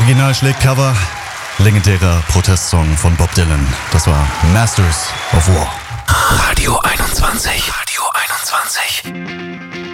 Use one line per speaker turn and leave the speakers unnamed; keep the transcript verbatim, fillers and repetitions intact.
Original schlägt Cover. Legendärer Protestsong von Bob Dylan. Das war Masters of War.
Radio einundzwanzig. Radio einundzwanzig.